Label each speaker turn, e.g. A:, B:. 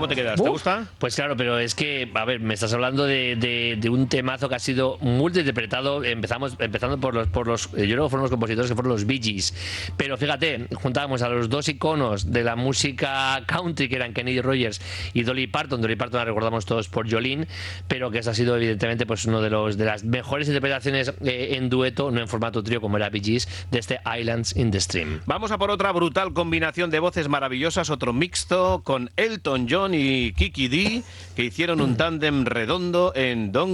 A: ¿Cómo te quedas? ¿Te gusta?
B: Pues claro, pero es que, a ver, me estás hablando de un temazo que ha sido multiinterpretado, empezando por los yo creo que fueron los compositores que fueron los Bee Gees. Pero fíjate, juntábamos a los dos iconos de la música country, que eran Kenny Rogers y Dolly Parton. Dolly Parton la recordamos todos por Jolene, pero que esa ha sido evidentemente pues uno de las mejores interpretaciones en dueto, no en formato trío como era Bee Gees, de este Islands in the Stream.
A: Vamos a por otra brutal combinación de voces maravillosas, otro mixto con Elton John y Kiki Dee, que hicieron un tándem redondo en Don't